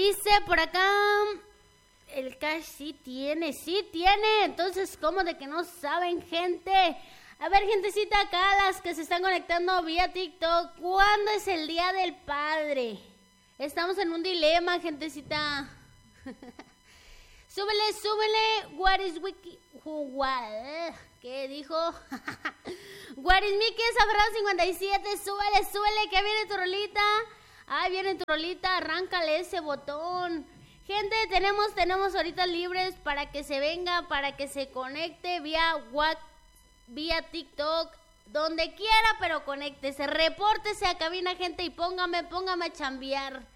Dice por acá, el cash sí tiene. Entonces, ¿cómo de que no saben, gente? A ver, gentecita acá, las que se están conectando vía TikTok, ¿cuándo es el Día del Padre? Estamos en un dilema, gentecita. Súbele, what is wiki, ¿qué dijo? What is Mickey, Zafran 57, súbele, que viene tu rolita. Ay, viene tu rolita, arráncale ese botón. Gente, tenemos ahorita libres para que se venga, para que se conecte vía TikTok, donde quiera, pero conéctese, repórtese a cabina, gente, y póngame a chambear.